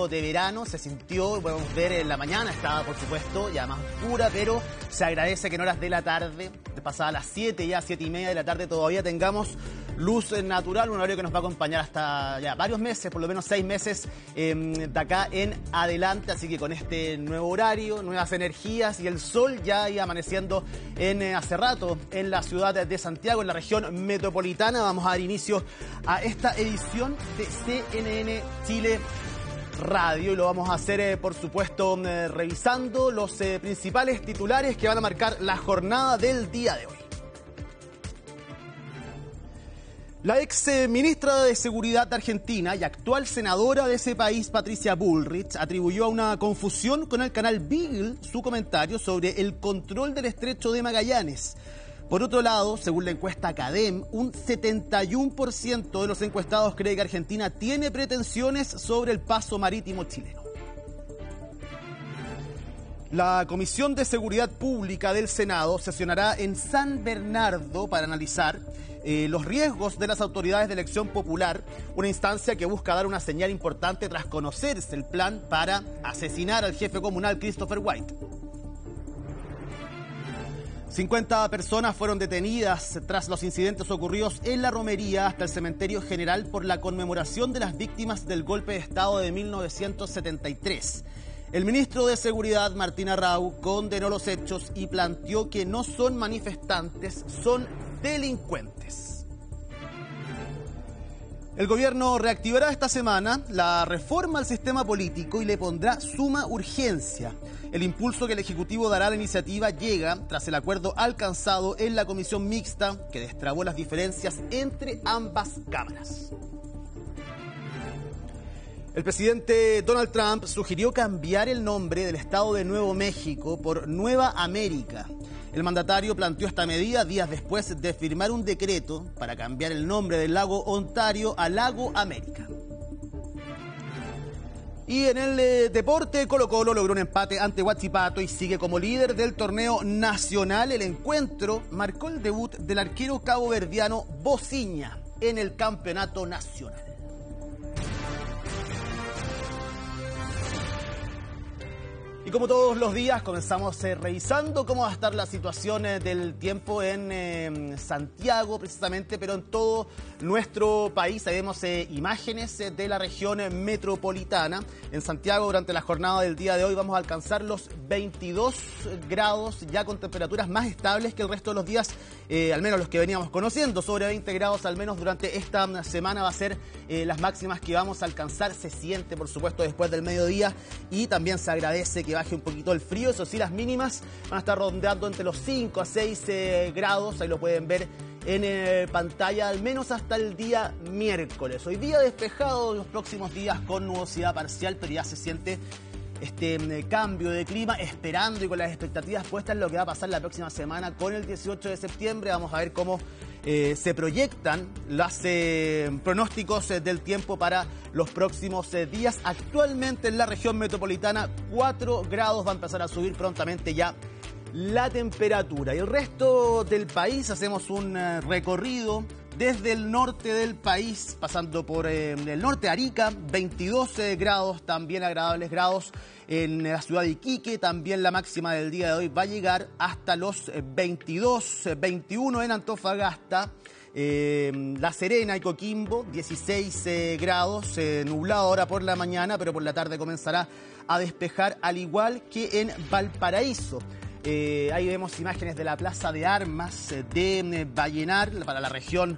frío de verano, se sintió, podemos ver en la mañana, estaba por supuesto ya más oscura, pero se agradece que en horas de la tarde, pasadas las 7, ya 7:30 de la tarde, todavía tengamos luz natural, un horario que nos va a acompañar hasta ya varios meses, por lo menos 6 meses de acá en adelante, así que con este nuevo horario, nuevas energías y el sol ya iba amaneciendo hace rato en la ciudad de Santiago, en la región metropolitana. Vamos a dar inicio a esta edición de CNN Chile Radio y lo vamos a hacer, por supuesto, revisando los principales titulares que van a marcar la jornada del día de hoy. La ex ministra de Seguridad argentina y actual senadora de ese país, Patricia Bullrich, atribuyó a una confusión con el canal Beagle su comentario sobre el control del estrecho de Magallanes. Por otro lado, según la encuesta CADEM, un 71% de los encuestados cree que Argentina tiene pretensiones sobre el paso marítimo chileno. La Comisión de Seguridad Pública del Senado sesionará en San Bernardo para analizar los riesgos de las autoridades de elección popular, una instancia que busca dar una señal importante tras conocerse el plan para asesinar al jefe comunal Christopher White. 50 personas fueron detenidas tras los incidentes ocurridos en la romería hasta el cementerio general por la conmemoración de las víctimas del golpe de Estado de 1973. El ministro de Seguridad, Martín Arrau, condenó los hechos y planteó que no son manifestantes, son delincuentes. El gobierno reactivará esta semana la reforma al sistema político y le pondrá suma urgencia. El impulso que el Ejecutivo dará a la iniciativa llega tras el acuerdo alcanzado en la comisión mixta que destrabó las diferencias entre ambas cámaras. El presidente Donald Trump sugirió cambiar el nombre del estado de Nuevo México por Nueva América. El mandatario planteó esta medida días después de firmar un decreto para cambiar el nombre del lago Ontario a Lago América. Y en el deporte, Colo-Colo logró un empate ante Huachipato y sigue como líder del torneo nacional. El encuentro marcó el debut del arquero caboverdiano Bociña en el campeonato nacional. Y como todos los días comenzamos revisando cómo va a estar la situación del tiempo en Santiago precisamente, pero en todo nuestro país. Ahí vemos imágenes de la región metropolitana. En Santiago durante la jornada del día de hoy vamos a alcanzar los 22 grados, ya con temperaturas más estables que el resto de los días, al menos los que veníamos conociendo. Sobre 20 grados al menos durante esta semana va a ser las máximas que vamos a alcanzar. Se siente, por supuesto, después del mediodía y también se agradece que baje un poquito el frío. Eso sí, las mínimas van a estar rondeando entre los 5 a 6 grados. Ahí lo pueden ver en pantalla, al menos hasta el día miércoles. Hoy día despejado, los próximos días con nubosidad parcial, pero ya se siente este cambio de clima, esperando y con las expectativas puestas en lo que va a pasar la próxima semana con el 18 de septiembre. Vamos a ver cómo se proyectan los pronósticos del tiempo para los próximos días. Actualmente en la región metropolitana 4 grados, va a empezar a subir prontamente ya la temperatura. Y el resto del país hacemos un recorrido desde el norte del país, pasando por el norte, Arica, 22 grados, también agradables grados en la ciudad de Iquique. También la máxima del día de hoy va a llegar hasta los 22, 21 en Antofagasta, La Serena y Coquimbo, 16 grados, nublado ahora por la mañana, pero por la tarde comenzará a despejar, al igual que en Valparaíso. Ahí vemos imágenes de la Plaza de Armas de Vallenar, para la región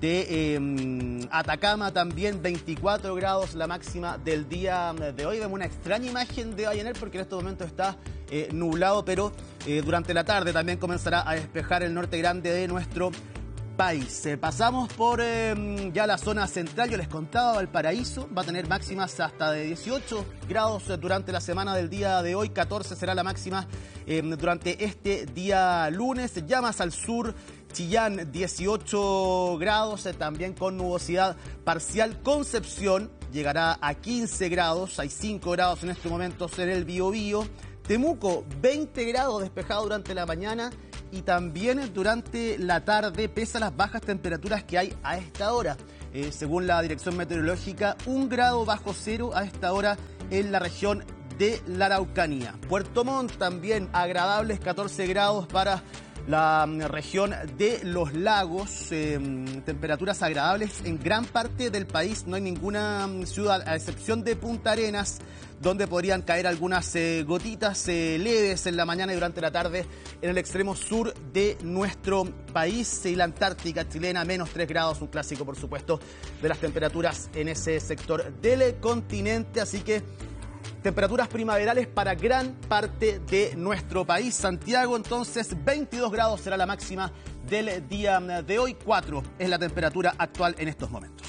de Atacama, también 24 grados la máxima del día de hoy. Vemos una extraña imagen de Vallenar porque en estos momentos está nublado, pero durante la tarde también comenzará a despejar el norte grande de nuestro país. Pasamos por ya la zona central. Yo les contaba, Valparaíso va a tener máximas hasta de 18 grados durante la semana del día de hoy. 14 será la máxima durante este día lunes. Ya más al sur, Chillán, 18 grados, también con nubosidad parcial. Concepción llegará a 15 grados, hay 5 grados en estos momentos en el Biobío. Temuco, 20 grados, despejado durante la mañana y también durante la tarde, pese a las bajas temperaturas que hay a esta hora. Según la Dirección Meteorológica, 1 grado bajo cero a esta hora en la región de la Araucanía. Puerto Montt también agradables 14 grados para la región de los lagos, temperaturas agradables en gran parte del país. No hay ninguna ciudad, a excepción de Punta Arenas, donde podrían caer algunas gotitas leves en la mañana y durante la tarde en el extremo sur de nuestro país. Y la Antártica chilena, menos 3 grados, un clásico, por supuesto, de las temperaturas en ese sector del continente. Así que temperaturas primaverales para gran parte de nuestro país. Santiago, entonces, 22 grados será la máxima del día de hoy. 4 es la temperatura actual en estos momentos.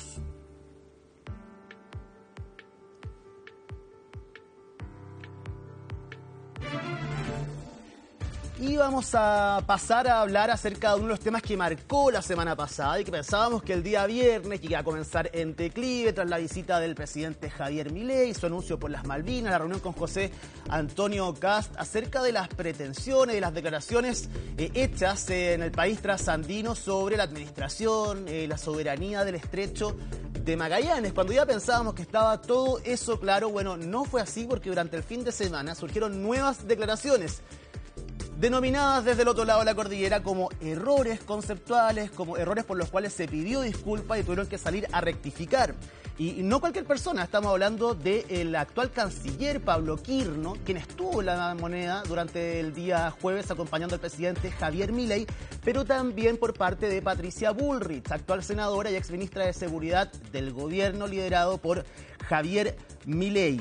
Y vamos a pasar a hablar acerca de uno de los temas que marcó la semana pasada y que pensábamos que el día viernes, que iba a comenzar en declive tras la visita del presidente Javier Milei, su anuncio por las Malvinas, la reunión con José Antonio Kast, acerca de las pretensiones y las declaraciones hechas en el país trasandino sobre la administración, la soberanía del estrecho de Magallanes. Cuando ya pensábamos que estaba todo eso claro, bueno, no fue así, porque durante el fin de semana surgieron nuevas declaraciones denominadas desde el otro lado de la cordillera como errores conceptuales, como errores por los cuales se pidió disculpas y tuvieron que salir a rectificar. Y no cualquier persona, estamos hablando del actual canciller Pablo Quirno, quien estuvo en la Moneda durante el día jueves acompañando al presidente Javier Milei, pero también por parte de Patricia Bullrich, actual senadora y exministra de Seguridad del gobierno liderado por Javier Milei.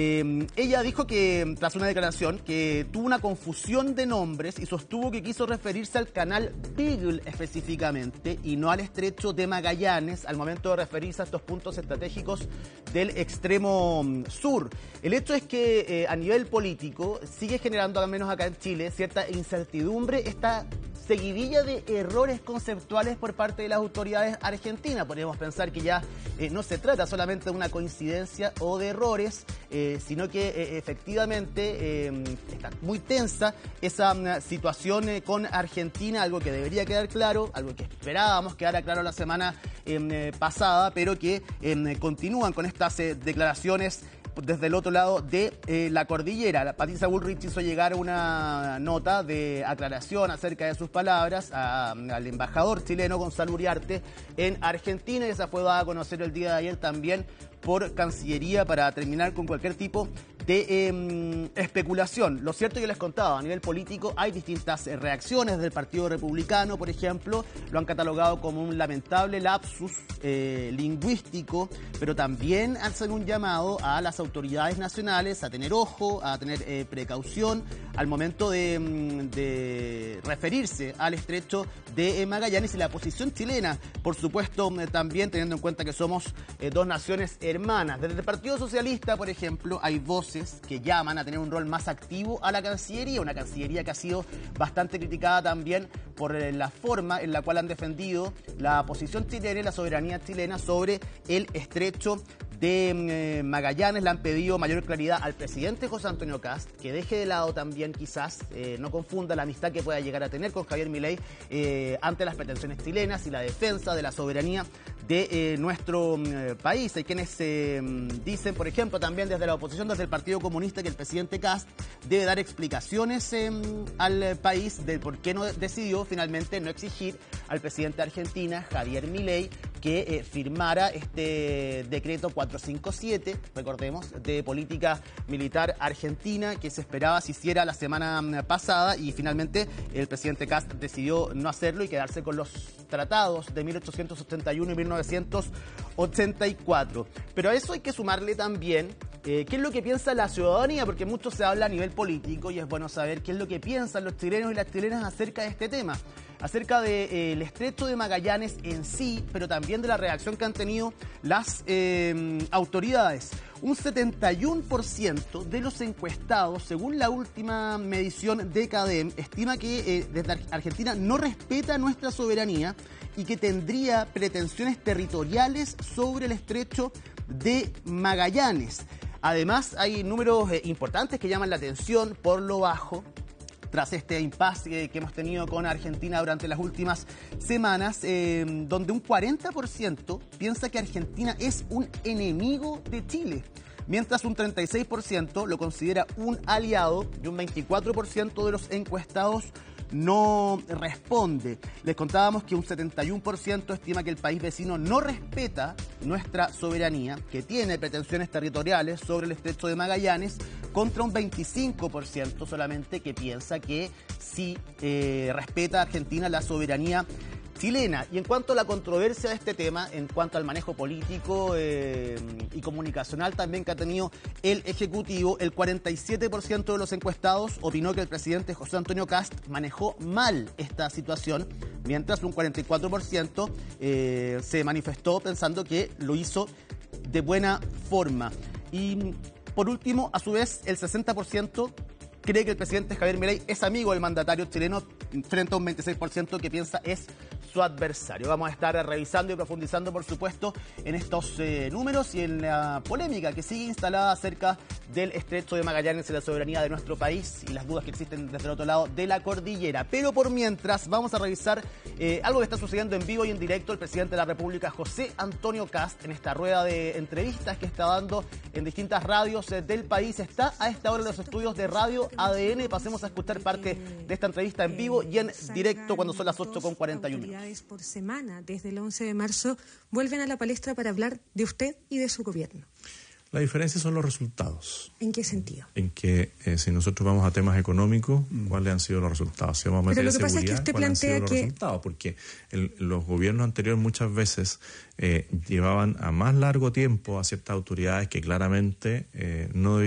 Ella dijo que, tras una declaración, que tuvo una confusión de nombres y sostuvo que quiso referirse al canal Beagle específicamente y no al estrecho de Magallanes al momento de referirse a estos puntos estratégicos del extremo sur. El hecho es que a nivel político sigue generando, al menos acá en Chile, cierta incertidumbre esta seguidilla de errores conceptuales por parte de las autoridades argentinas. Podríamos pensar que ya no se trata solamente de una coincidencia o de errores, sino que efectivamente está muy tensa esa situación con Argentina, algo que debería quedar claro, algo que esperábamos quedara claro la semana pasada, pero que continúan con estas declaraciones desde el otro lado de la cordillera. La Patricia Bullrich hizo llegar una nota de aclaración acerca de sus palabras al embajador chileno Gonzalo Uriarte en Argentina, y esa fue dada a conocer el día de ayer también por Cancillería para terminar con cualquier tipo de especulación. Lo cierto es que les contaba, a nivel político hay distintas reacciones del Partido Republicano, por ejemplo, lo han catalogado como un lamentable lapsus lingüístico, pero también hacen un llamado a las autoridades nacionales a tener ojo, a tener precaución al momento de referirse al estrecho de Magallanes, y la posición chilena, por supuesto, también teniendo en cuenta que somos dos naciones hermanas. Desde el Partido Socialista, por ejemplo, hay voces que llaman a tener un rol más activo a la Cancillería, una Cancillería que ha sido bastante criticada también por la forma en la cual han defendido la posición chilena y la soberanía chilena sobre el estrecho de Magallanes. Le han pedido mayor claridad al presidente José Antonio Kast, que deje de lado también quizás, no confunda la amistad que pueda llegar a tener con Javier Milei ante las pretensiones chilenas y la defensa de la soberanía de nuestro país. Hay quienes dicen, por ejemplo, también desde la oposición, desde el Partido Comunista, que el presidente Kast debe dar explicaciones al país de por qué no decidió finalmente no exigir al presidente de Argentina, Javier Milei, que firmara este decreto 457, recordemos, de política militar argentina, que se esperaba se hiciera la semana pasada, y finalmente el presidente Kast decidió no hacerlo y quedarse con los tratados de 1881 y 1984. Pero a eso hay que sumarle también qué es lo que piensa la ciudadanía, porque mucho se habla a nivel político y es bueno saber qué es lo que piensan los chilenos y las chilenas acerca de este tema, acerca del estrecho de Magallanes en sí, pero también de la reacción que han tenido las autoridades. Un 71% de los encuestados, según la última medición de CADEM, estima que desde Argentina no respeta nuestra soberanía y que tendría pretensiones territoriales sobre el estrecho de Magallanes. Además, hay números importantes que llaman la atención por lo bajo, tras este impasse que hemos tenido con Argentina durante las últimas semanas, donde un 40% piensa que Argentina es un enemigo de Chile. mientras un 36% lo considera un aliado y un 24% de los encuestados no responde. Les contábamos que un 71% estima que el país vecino no respeta nuestra soberanía, que tiene pretensiones territoriales sobre el estrecho de Magallanes, contra un 25% solamente que piensa que sí respeta Argentina la soberanía chilena. Y en cuanto a la controversia de este tema, en cuanto al manejo político y comunicacional también que ha tenido el Ejecutivo, el 47% de los encuestados opinó que el presidente José Antonio Kast manejó mal esta situación, mientras un 44% se manifestó pensando que lo hizo de buena forma. Y por último, a su vez, el 60% cree que el presidente Javier Milei es amigo del mandatario chileno, frente a un 26% que piensa es su adversario. Vamos a estar revisando y profundizando, por supuesto, en estos números y en la polémica que sigue instalada acerca del estrecho de Magallanes y la soberanía de nuestro país y las dudas que existen desde el otro lado de la cordillera. Pero por mientras, vamos a revisar algo que está sucediendo en vivo y en directo. El presidente de la República, José Antonio Kast, en esta rueda de entrevistas que está dando en distintas radios del país, está a esta hora en los estudios de Radio ADN. Pasemos a escuchar parte de esta entrevista en vivo y en directo cuando son las 8:41. Por semana, desde el 11 de marzo, vuelven a la palestra para hablar de usted y de su gobierno. La diferencia son los resultados. ¿En qué sentido? En que si nosotros vamos a temas económicos, ¿cuáles han sido los resultados? Si vamos a meter Pero lo que pasa es que usted plantea que... resultados? Porque los gobiernos anteriores muchas veces llevaban a más largo tiempo a ciertas autoridades que claramente no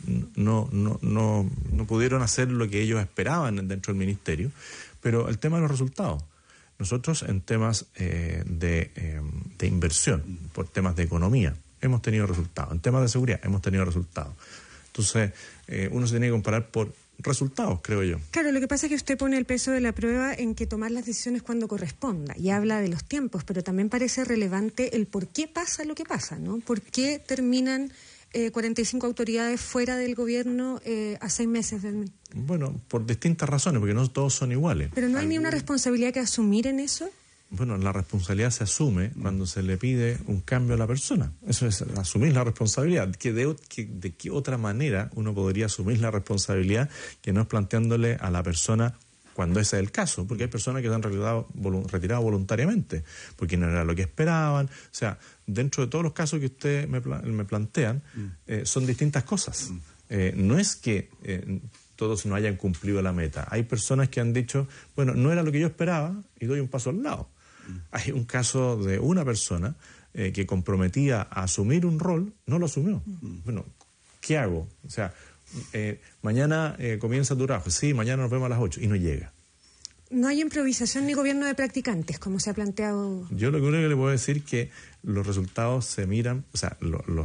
pudieron hacer lo que ellos esperaban dentro del ministerio. Pero el tema de los resultados. Nosotros en temas de inversión, por temas de economía, hemos tenido resultados. En temas de seguridad hemos tenido resultados. Entonces, uno se tiene que comparar por resultados, creo yo. Claro, lo que pasa es que usted pone el peso de la prueba en que tomar las decisiones cuando corresponda y habla de los tiempos, pero también parece relevante el por qué pasa lo que pasa, ¿no? ¿Por qué terminan 45 autoridades fuera del gobierno a 6 meses del... Bueno, por distintas razones, porque no todos son iguales. ¿Pero no hay ni una responsabilidad que asumir en eso? Bueno, la responsabilidad se asume cuando se le pide un cambio a la persona. Eso es asumir la responsabilidad. ¿De qué otra manera uno podría asumir la responsabilidad que no es planteándole a la persona cuando ese es el caso? Porque hay personas que se han retirado voluntariamente, porque no era lo que esperaban. O sea, dentro de todos los casos que ustedes me plantean, son distintas cosas. No es que todos no hayan cumplido la meta. Hay personas que han dicho, bueno, no era lo que yo esperaba y doy un paso al lado. Hay un caso de una persona que comprometía a asumir un rol, no lo asumió. Bueno, ¿qué hago? O sea, mañana comienza tu trabajo. Sí, mañana nos vemos a las 8 y no llega. No hay improvisación ni gobierno de practicantes, como se ha planteado. Yo lo único que le puedo decir es que los resultados se miran, o sea,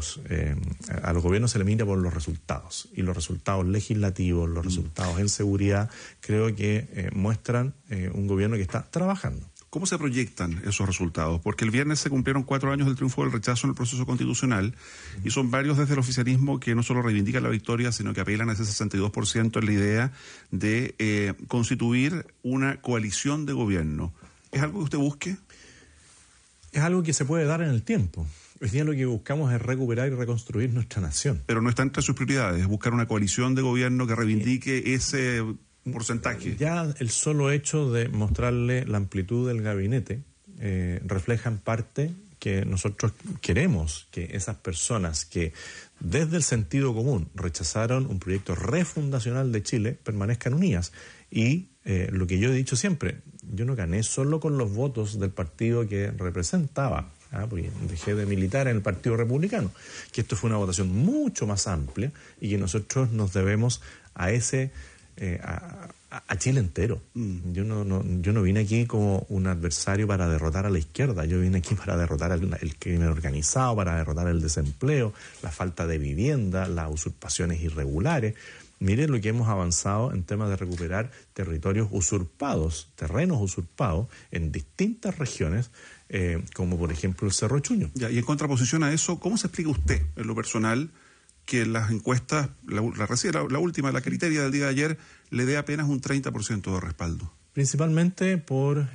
a los gobiernos se le mira por los resultados. Y los resultados legislativos, los resultados en seguridad, creo que muestran un gobierno que está trabajando. ¿Cómo se proyectan esos resultados? Porque el viernes se cumplieron 4 años del triunfo del rechazo en el proceso constitucional y son varios desde el oficialismo que no solo reivindican la victoria, sino que apelan a ese 62% en la idea de constituir una coalición de gobierno. ¿Es algo que usted busque? Es algo que se puede dar en el tiempo. Hoy día lo que buscamos es recuperar y reconstruir nuestra nación. Pero no está entre sus prioridades, buscar una coalición de gobierno que reivindique ese porcentaje. Ya el solo hecho de mostrarle la amplitud del gabinete refleja en parte que nosotros queremos que esas personas que desde el sentido común rechazaron un proyecto refundacional de Chile permanezcan unidas. Y lo que yo he dicho siempre, yo no gané solo con los votos del partido que representaba, porque dejé de militar en el Partido Republicano, que esto fue una votación mucho más amplia y que nosotros nos debemos a ese... a Chile entero. Yo no vine aquí como un adversario para derrotar a la izquierda, yo vine aquí para derrotar el crimen organizado, para derrotar el desempleo, la falta de vivienda, las usurpaciones irregulares. Miren lo que hemos avanzado en temas de recuperar territorios usurpados, terrenos usurpados en distintas regiones, como por ejemplo el Cerro Chuño. Ya, y en contraposición a eso, ¿cómo se explica usted en lo personal que las encuestas, la última, la Criteria del día de ayer, le dé apenas un 30% de respaldo? Principalmente por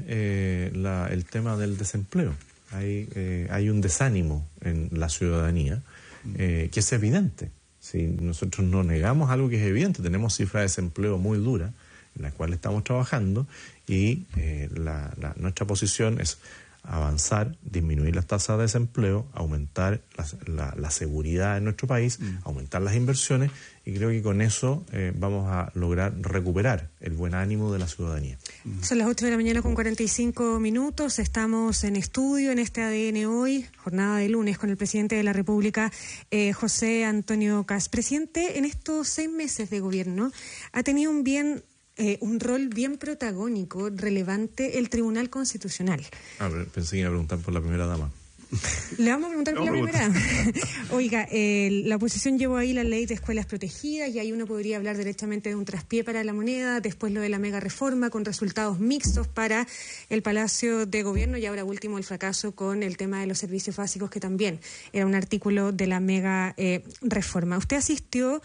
el tema del desempleo. Hay un desánimo en la ciudadanía que es evidente. Si nosotros no negamos algo que es evidente, tenemos cifras de desempleo muy duras, en las cuales estamos trabajando, y nuestra posición es avanzar, disminuir las tasas de desempleo, aumentar la seguridad en nuestro país, aumentar las inversiones, y creo que con eso vamos a lograr recuperar el buen ánimo de la ciudadanía. Son las 8 de la mañana con 45 minutos, estamos en estudio en este ADN Hoy, jornada de lunes, con el presidente de la República, José Antonio Kast. Presidente, en estos 6 meses de gobierno ha tenido un rol bien protagónico, relevante, el Tribunal Constitucional. Pensé que iba a preguntar por la primera dama. Le vamos a preguntar por la primera. Oiga, la oposición llevó ahí la ley de escuelas protegidas, y ahí uno podría hablar directamente de un traspié para la moneda, después lo de la mega reforma con resultados mixtos para el Palacio de Gobierno, y ahora último el fracaso con el tema de los servicios básicos, que también era un artículo de la mega reforma. Usted asistió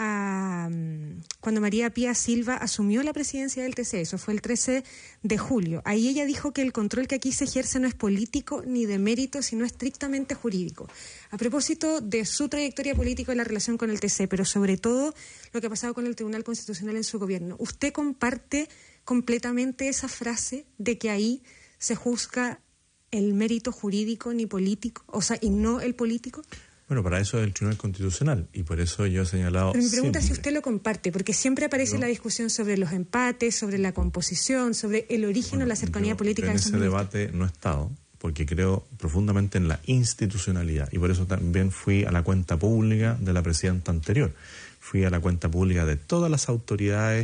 cuando María Pía Silva asumió la presidencia del TC, eso fue el 13 de julio. Ahí ella dijo que el control que aquí se ejerce no es político ni de mérito, sino estrictamente jurídico. A propósito de su trayectoria política en la relación con el TC, pero sobre todo lo que ha pasado con el Tribunal Constitucional en su gobierno, ¿usted comparte completamente esa frase de que ahí se juzga el mérito jurídico ni político, y no el político? Bueno, para eso es el Tribunal Constitucional, y por eso yo he señalado... Pero mi pregunta es si siempre, usted lo comparte, porque siempre aparece la discusión sobre los empates, sobre la composición, sobre el origen o la cercanía política de esos ministros. En ese debate no he estado, porque creo profundamente en la institucionalidad, y por eso también fui a la cuenta pública de la presidenta anterior. Fui a la cuenta pública de todas las autoridades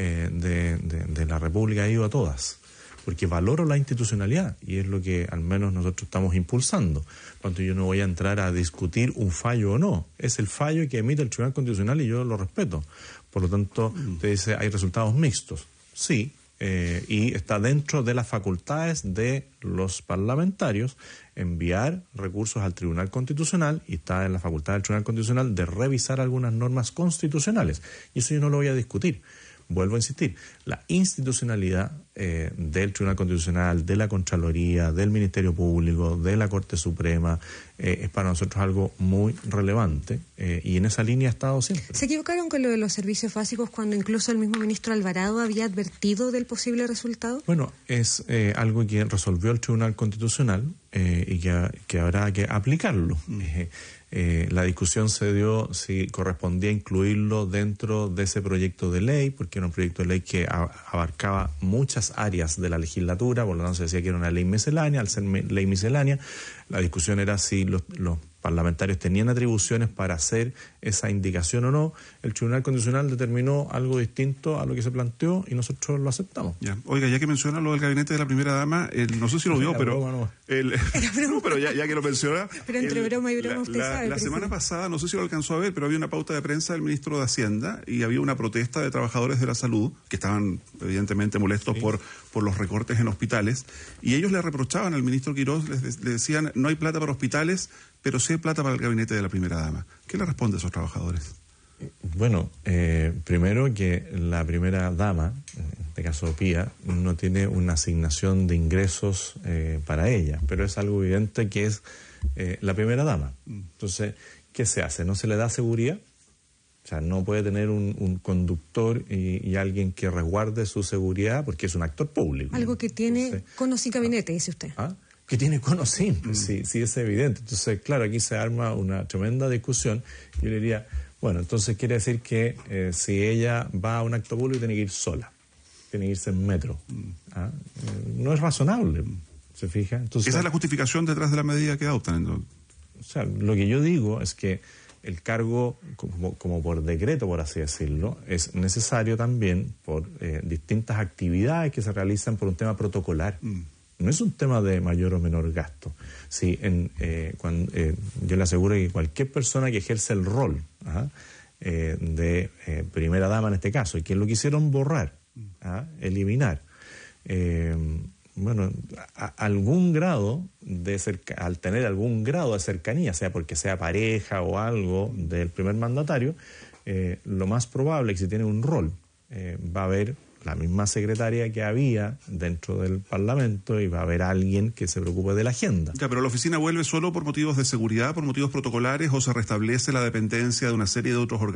de la República, he ido a todas, porque valoro la institucionalidad, y es lo que al menos nosotros estamos impulsando. Cuando yo no voy a entrar a discutir un fallo o no, es el fallo que emite el Tribunal Constitucional y yo lo respeto. Por lo tanto, usted dice, hay resultados mixtos. Sí, y está dentro de las facultades de los parlamentarios enviar recursos al Tribunal Constitucional, y está en la facultad del Tribunal Constitucional de revisar algunas normas constitucionales. Y eso yo no lo voy a discutir. Vuelvo a insistir, la institucionalidad del Tribunal Constitucional, de la Contraloría, del Ministerio Público, de la Corte Suprema, es para nosotros algo muy relevante, y en esa línea ha estado siempre. ¿Se equivocaron con lo de los servicios básicos cuando incluso el mismo ministro Alvarado había advertido del posible resultado? Bueno, es algo que resolvió el Tribunal Constitucional, y que habrá que aplicarlo. La discusión se dio si correspondía incluirlo dentro de ese proyecto de ley, porque era un proyecto de ley que abarcaba muchas áreas de la legislatura, por lo tanto se decía que era una ley miscelánea. Al ser ley miscelánea, la discusión era si los parlamentarios tenían atribuciones para hacer esa indicación o no. El Tribunal Constitucional determinó algo distinto a lo que se planteó, y nosotros lo aceptamos. Ya. Oiga, ya que menciona lo del gabinete de la primera dama, no sé si lo vio, pero... no, pero ya que lo menciona... Pero entre broma y broma usted sabe. La semana pasada, no sé si lo alcanzó a ver, pero había una pauta de prensa del ministro de Hacienda, y había una protesta de trabajadores de la salud que estaban evidentemente molestos por los recortes en hospitales, y ellos le reprochaban al ministro Quirós, le decían, no hay plata para hospitales, pero sí hay plata para el gabinete de la primera dama. ¿Qué le responde a esos trabajadores? Bueno, primero que la primera dama, en este caso Pía, no tiene una asignación de ingresos para ella, pero es algo evidente que es la primera dama. Entonces, ¿qué se hace? ¿No se le da seguridad? O sea, no puede tener un conductor y alguien que resguarde su seguridad, porque es un actor público. Algo que tiene con o sin gabinete, dice usted. Que tiene con o sin, sí, es evidente. Entonces, claro, aquí se arma una tremenda discusión. Yo le diría, bueno, entonces quiere decir que si ella va a un acto público tiene que ir sola, tiene que irse en metro. No es razonable, ¿se fija? Entonces, esa es la justificación detrás de la medida que adoptan. Entonces. O sea, lo que yo digo es que el cargo, como por decreto, por así decirlo, es necesario también por distintas actividades que se realizan por un tema protocolar. No es un tema de mayor o menor gasto. Sí, yo le aseguro que cualquier persona que ejerce el rol de primera dama en este caso, y que lo quisieron borrar, eliminar, bueno, algún grado al tener algún grado de cercanía, sea porque sea pareja o algo del primer mandatario, lo más probable es que si tiene un rol, va a haber la misma secretaria que había dentro del Parlamento y va a haber alguien que se preocupe de la agenda. Ya, pero la oficina vuelve solo por motivos de seguridad, por motivos protocolares, o se restablece la dependencia de una serie de otros organismos